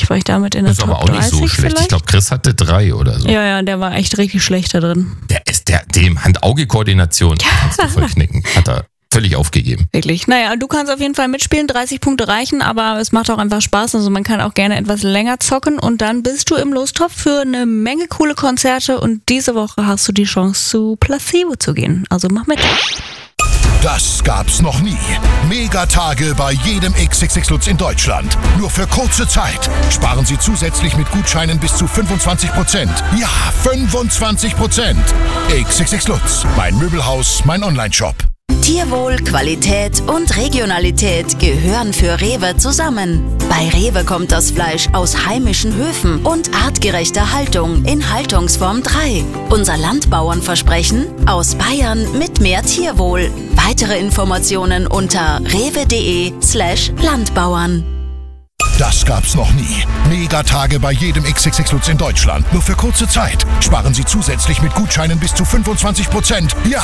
Vielleicht war ich damit in der Top 30 aber auch nicht so schlecht. Vielleicht? Ich glaube, Chris hatte 3 oder so. Ja, der war echt richtig schlecht da drin. Dem Hand-Auge-Koordination kannst du voll knicken. Hat er völlig aufgegeben. Wirklich. Naja, du kannst auf jeden Fall mitspielen, 30 Punkte reichen, aber es macht auch einfach Spaß. Also man kann auch gerne etwas länger zocken und dann bist du im Lostopf für eine Menge coole Konzerte und diese Woche hast du die Chance zu Placebo zu gehen. Also mach mit. Das gab's noch nie. Megatage bei jedem XXX-Lutz in Deutschland. Nur für kurze Zeit. Sparen Sie zusätzlich mit Gutscheinen bis zu 25%. Ja, 25%. XXX-Lutz. Mein Möbelhaus, mein Onlineshop. Tierwohl, Qualität und Regionalität gehören für Rewe zusammen. Bei Rewe kommt das Fleisch aus heimischen Höfen und artgerechter Haltung in Haltungsform 3. Unser Landbauernversprechen: aus Bayern mit mehr Tierwohl. Weitere Informationen unter rewe.de/Landbauern. Das gab's noch nie. Megatage bei jedem XXX-Lutz in Deutschland. Nur für kurze Zeit. Sparen Sie zusätzlich mit Gutscheinen bis zu 25%. Ja,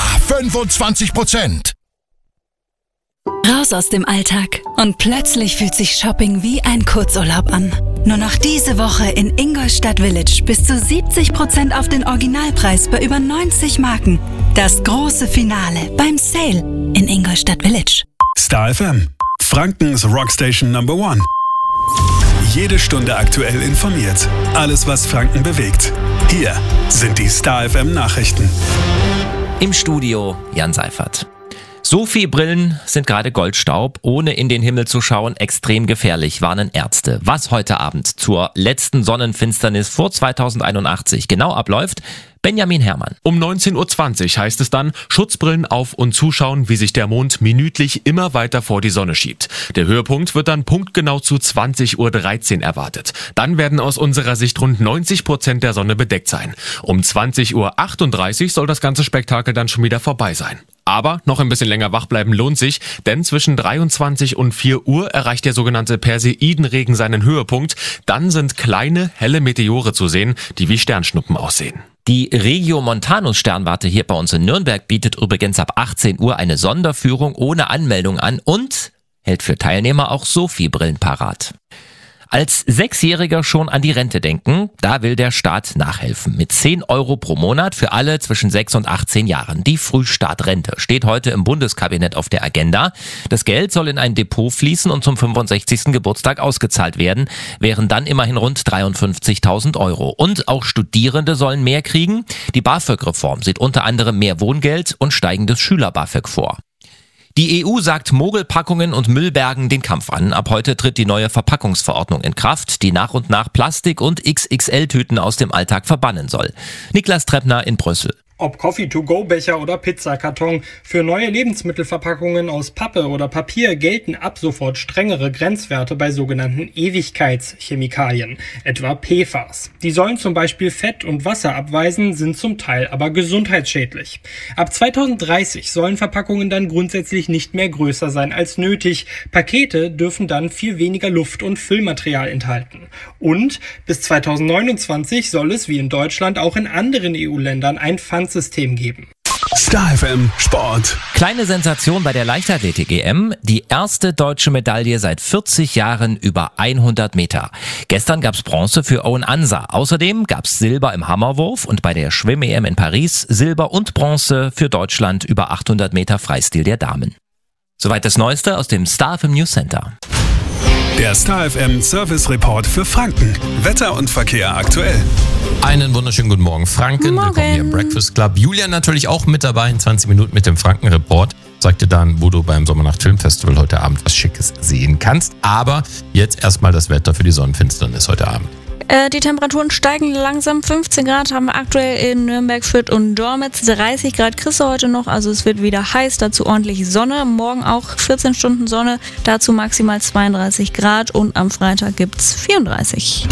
25%. Raus aus dem Alltag. Und plötzlich fühlt sich Shopping wie ein Kurzurlaub an. Nur noch diese Woche in Ingolstadt Village bis zu 70% auf den Originalpreis bei über 90 Marken. Das große Finale beim Sale in Ingolstadt Village. Star FM, Frankens Rockstation Number 1. Jede Stunde aktuell informiert. Alles, was Franken bewegt. Hier sind die Star FM Nachrichten. Im Studio Jan Seifert. Sophie-Brillen sind gerade Goldstaub. Ohne in den Himmel zu schauen, extrem gefährlich, warnen Ärzte. Was heute Abend zur letzten Sonnenfinsternis vor 2081 genau abläuft, Benjamin Herrmann. Um 19.20 Uhr heißt es dann, Schutzbrillen auf und zuschauen, wie sich der Mond minütlich immer weiter vor die Sonne schiebt. Der Höhepunkt wird dann punktgenau zu 20.13 Uhr erwartet. Dann werden aus unserer Sicht rund 90% der Sonne bedeckt sein. Um 20.38 Uhr soll das ganze Spektakel dann schon wieder vorbei sein. Aber noch ein bisschen länger wach bleiben lohnt sich, denn zwischen 23 und 4 Uhr erreicht der sogenannte Perseidenregen seinen Höhepunkt. Dann sind kleine, helle Meteore zu sehen, die wie Sternschnuppen aussehen. Die Regiomontanus-Sternwarte hier bei uns in Nürnberg bietet übrigens ab 18 Uhr eine Sonderführung ohne Anmeldung an und hält für Teilnehmer auch Sophie-Brillen parat. Als 6-Jähriger schon an die Rente denken, da will der Staat nachhelfen. Mit 10 Euro pro Monat für alle zwischen 6 und 18 Jahren. Die Frühstartrente steht heute im Bundeskabinett auf der Agenda. Das Geld soll in ein Depot fließen und zum 65. Geburtstag ausgezahlt werden, wären dann immerhin rund 53.000 Euro. Und auch Studierende sollen mehr kriegen. Die BAföG-Reform sieht unter anderem mehr Wohngeld und steigendes Schüler-BAföG vor. Die EU sagt Mogelpackungen und Müllbergen den Kampf an. Ab heute tritt die neue Verpackungsverordnung in Kraft, die nach und nach Plastik- und XXL-Tüten aus dem Alltag verbannen soll. Niklas Treppner in Brüssel. Ob Coffee-to-go-Becher oder Pizzakarton, für neue Lebensmittelverpackungen aus Pappe oder Papier gelten ab sofort strengere Grenzwerte bei sogenannten Ewigkeitschemikalien, etwa PFAS. Die sollen zum Beispiel Fett und Wasser abweisen, sind zum Teil aber gesundheitsschädlich. Ab 2030 sollen Verpackungen dann grundsätzlich nicht mehr größer sein als nötig. Pakete dürfen dann viel weniger Luft- und Füllmaterial enthalten. Und bis 2029 soll es wie in Deutschland auch in anderen EU-Ländern ein Pfandsystem geben. Star FM Sport. Kleine Sensation bei der Leichtathletik-EM. Die erste deutsche Medaille seit 40 Jahren über 100 Meter. Gestern gab's Bronze für Owen Ansa. Außerdem gab's Silber im Hammerwurf und bei der Schwimm-EM in Paris Silber und Bronze für Deutschland über 800 Meter Freistil der Damen. Soweit das Neueste aus dem Star FM News Center. Der Star FM Service Report für Franken. Wetter und Verkehr aktuell. Einen wunderschönen guten Morgen, Franken. Morgen. Willkommen hier im Breakfast Club. Julian natürlich auch mit dabei in 20 Minuten mit dem Franken-Report. Sag dir dann, wo du beim Sommernacht Filmfestival heute Abend was Schickes sehen kannst. Aber jetzt erstmal das Wetter für die Sonnenfinsternis heute Abend. Die Temperaturen steigen langsam. 15 Grad haben wir aktuell in Nürnberg, Fürth und Dormitz. 30 Grad kriegst du heute noch, also es wird wieder heiß. Dazu ordentlich Sonne. Morgen auch 14 Stunden Sonne, dazu maximal 32 Grad und am Freitag gibt's 34.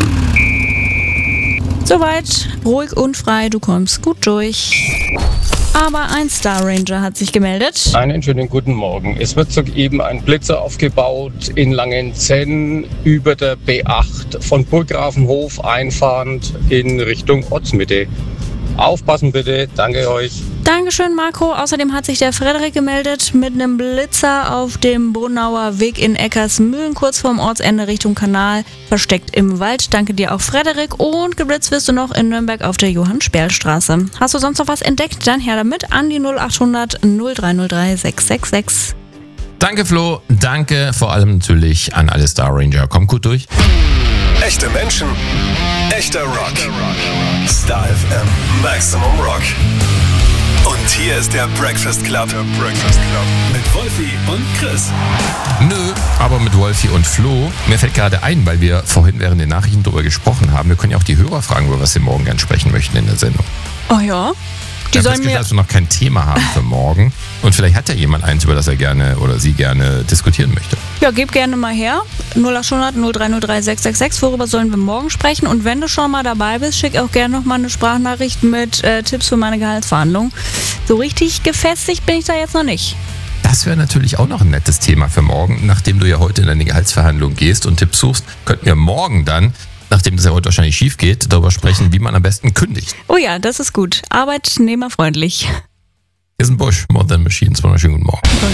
Soweit, ruhig und frei, du kommst gut durch. Aber ein Star Ranger hat sich gemeldet. Einen schönen guten Morgen. Es wird soeben ein Blitzer aufgebaut in Langenzenn über der B8 von Burggrafenhof einfahrend in Richtung Ortsmitte. Aufpassen bitte, danke euch. Dankeschön, Marco. Außerdem hat sich der Frederik gemeldet mit einem Blitzer auf dem Brunauer Weg in Eckersmühlen, kurz vorm Ortsende Richtung Kanal, versteckt im Wald. Danke dir auch, Frederik. Und geblitzt wirst du noch in Nürnberg auf der Johann-Sperl-Straße. Hast du sonst noch was entdeckt? Dann her damit an die 0800 0303 666. Danke, Flo. Danke vor allem natürlich an alle Star Ranger. Kommt gut durch. Echte Menschen, echter Rock. Star FM Maximum Rock. Und hier ist der Breakfast Club. Mit Wolfi und Chris. Nö, aber mit Wolfi und Flo. Mir fällt gerade ein, weil wir vorhin während den Nachrichten darüber gesprochen haben, wir können ja auch die Hörer fragen, über was sie morgen gerne sprechen möchten in der Sendung. Oh ja? Die sollen mir also noch kein Thema haben für morgen. Und vielleicht hat ja jemand eins, über das er gerne oder sie gerne diskutieren möchte. Ja, gib gerne mal her. 0800 0303 666. Worüber sollen wir morgen sprechen? Und wenn du schon mal dabei bist, schick auch gerne noch mal eine Sprachnachricht mit Tipps für meine Gehaltsverhandlung. So richtig gefestigt bin ich da jetzt noch nicht. Das wäre natürlich auch noch ein nettes Thema für morgen. Nachdem du ja heute in deine Gehaltsverhandlung gehst und Tipps suchst, könnten wir morgen dann, nachdem das ja heute wahrscheinlich schief geht, darüber sprechen, wie man am besten kündigt. Oh ja, das ist gut. Arbeitnehmerfreundlich. Hier ist ein Busch, More Than Machines. Wunderschönen guten Morgen.